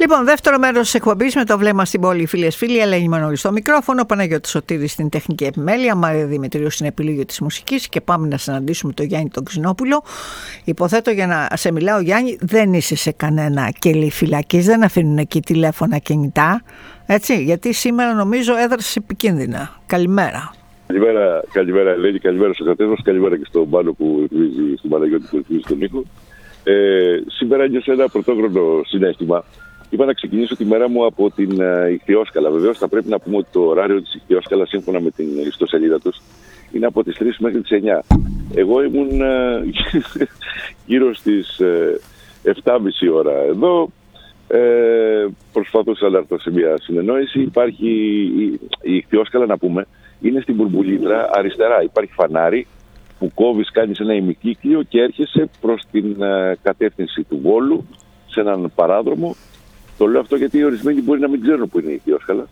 Λοιπόν, δεύτερο μέρος της εκπομπής με το βλέμμα στην πόλη, φίλες φίλοι. Ελένη Μανώλη στο μικρόφωνο, Παναγιώτη Σωτήρη στην τεχνική επιμέλεια, Μάρια Δημητρίου στην επιλογή της μουσικής και πάμε να συναντήσουμε τον Γιάννη τον Ξινόπουλο. Υποθέτω για να σε μιλάω, Γιάννη, δεν είσαι σε κανένα κελί φυλακής, δεν αφήνουν εκεί τηλέφωνα κινητά, έτσι, γιατί σήμερα νομίζω έδρασε επικίνδυνα. Καλημέρα. Καλημέρα Ελένη, καλημέρα στους κατέβρους, καλημέρα και στον Πάνο που ρυθμίζει, στον Παναγιώτη που ρυθμίζει τον ήχο. Σήμερα ένιωσα ένα πρωτόγνωρο συναίσθημα. Είπα να ξεκινήσω τη μέρα μου από την Ιχθυόσκαλα. Βεβαίως θα πρέπει να πούμε ότι το ωράριο της Ιχθυόσκαλα, σύμφωνα με την ιστοσελίδα τους, είναι από τις 3 μέχρι τις 9. Εγώ ήμουν γύρω στις 7.30 ώρα εδώ. Προσπαθούσα να έρθω σε μια συνεννόηση. Υπάρχει η Ιχθυόσκαλα, να πούμε, είναι στην Μπουρμπουλήτρα αριστερά. Υπάρχει φανάρι που κόβεις, κάνεις ένα ημικύκλιο και έρχεσαι προς την κατεύθυνση του Βόλου, σε έναν παράδρομο. Το λέω αυτό γιατί οι ορισμένοι μπορεί να μην ξέρουν που είναι η Ιχθυόσκαλα.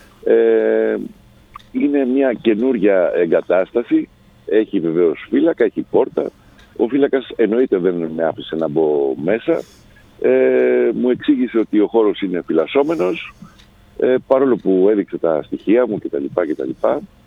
Είναι μια καινούρια εγκατάσταση. Έχει βεβαίως φύλακα, έχει πόρτα. Ο φύλακας εννοείται δεν με άφησε να μπω μέσα. Μου εξήγησε ότι ο χώρος είναι φυλασσόμενος, παρόλο που έδειξε τα στοιχεία μου κτλ.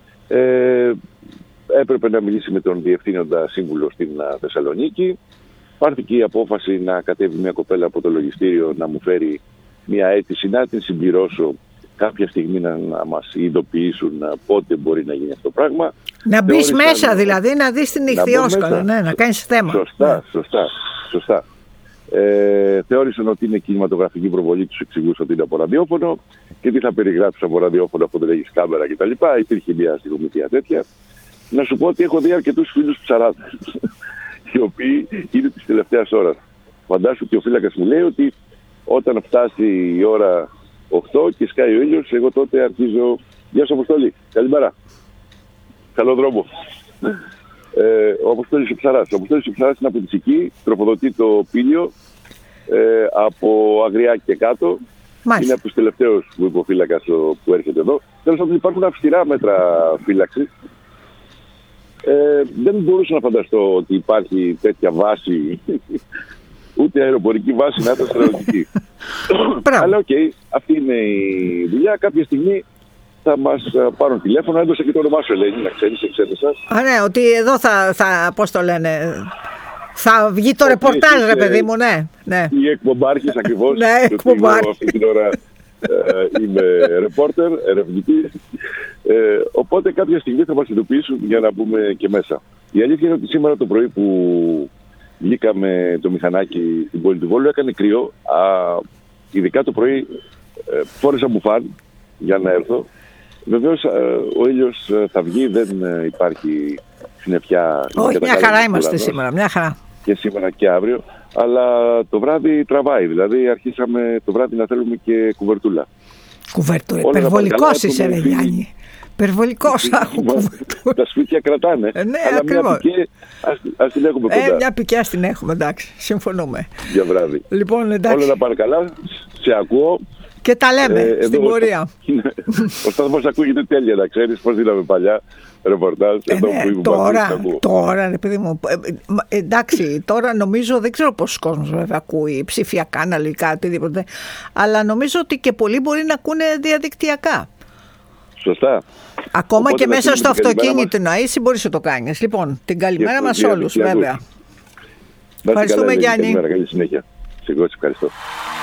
Έπρεπε να μιλήσει με τον διευθύνοντα σύμβουλο στην Θεσσαλονίκη. Πάρθηκε η απόφαση να κατέβει μια κοπέλα από το λογιστήριο να μου φέρει μια αίτηση, να την συμπληρώσω κάποια στιγμή, να μας ειδοποιήσουν πότε μπορεί να γίνει αυτό το πράγμα. Να μπεις μέσα δηλαδή, να δεις την Ιχθυόσκαλα, ναι, να κάνεις θέμα. Σωστά. Θεώρησαν ότι είναι κινηματογραφική προβολή, τους εξηγούσα ότι είναι από ραδιόφωνο και τι θα περιγράψεις από ραδιόφωνο αφού δεν έχεις κάμερα κτλ. Υπήρχε μια αστυνομία τέτοια. Να σου πω ότι έχω δει αρκετούς φίλους ψαράδες, οι οποίοι είναι της τελευταίας ώρας. Φαντάσου και ο φύλακας μου λέει ότι όταν φτάσει η ώρα 8 και σκάει ο ήλιος, εγώ τότε αρχίζω. Γεια σου Αποστόλη, καλημέρα. Καλό δρόμο. Ο Αποστόλης ο Ψαράς. Ο Αποστόλης ο Ψαράς είναι από τη Σική, τροφοδοτεί το Πήλιο από Αγριά και κάτω. Μάλιστα. Είναι από τους τελευταίους που είπε ο φύλακας που έρχεται εδώ. Τέλος πάντων, υπάρχουν αυστηρά μέτρα φύλαξης. Δεν μπορούσα να φανταστώ ότι υπάρχει τέτοια βάση, ούτε αεροπορική βάση να ήταν στρατιωτική. Αλλά οκ, αυτή είναι η δουλειά. Κάποια στιγμή θα μας πάρουν τηλέφωνο. Έδωσα και το όνομά σου, Ελένη, να ξέρεις, εξέθεσα. Ναι, ότι εδώ θα πώς το λένε, θα βγει το ρεπορτάζ, ρε παιδί μου, ναι. Η εκπομπάρχης ακριβώς. Ναι, εκπομπάρχη. Αυτή την ώρα είμαι ρεπόρτερ, ερευνητής. Οπότε κάποια στιγμή θα μας ειδοποιήσουν για να μπούμε και μέσα. Η αλήθεια είναι ότι σήμερα το πρωί που βγήκαμε το μηχανάκι στην πόλη του Βόλου έκανε κρύο. Ειδικά το πρωί φόρεσα μπουφάν για να έρθω. Βεβαίως ο ήλιος θα βγει, δεν υπάρχει συννεφιά. Όχι, μια χαρά είμαστε σήμερα, μια χαρά. Και σήμερα και αύριο. Αλλά το βράδυ τραβάει, δηλαδή αρχίσαμε το βράδυ να θέλουμε και κουβερτούλα. Κουβερτούλα, υπερβολικός είσαι ρε Γιάννη. Υπερβολικός κουβερτούλα. Τα σπίτια κρατάνε, ναι, αλλά ακριβώς. μια πικέ ας την έχουμε κοντά. Μια πικέ ας την έχουμε, εντάξει, συμφωνούμε. Για βράδυ. Λοιπόν, εντάξει. Όλα να πάνε καλά, σε ακούω. Και τα λέμε στην πορεία. Ο σταθμός ακούγεται τέλεια, να ξέρεις πώς δίναμε παλιά ρεπορτάζ. Τώρα, ρε παιδί μου, εντάξει, τώρα νομίζω, δεν ξέρω πόσος κόσμος βέβαια ακούει ψηφιακά, αναλογικά, οτιδήποτε, αλλά νομίζω ότι και πολλοί μπορεί να ακούνε διαδικτυακά. Σωστά. Ακόμα οπότε και μέσα στο αυτοκίνητο να είσαι, μπορείς να το κάνεις. Λοιπόν, την καλημέρα μας όλους, βέβαια. Ευχαριστούμε, Γιάννη. Καλημέρα, καλή συνέχεια. Σε εγώ ευχαριστώ.